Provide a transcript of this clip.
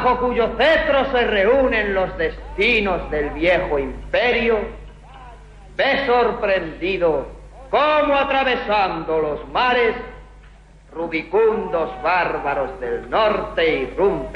bajo cuyo cetro se reúnen los destinos del viejo imperio, ve sorprendido cómo atravesando los mares, rubicundos bárbaros del norte irrumpen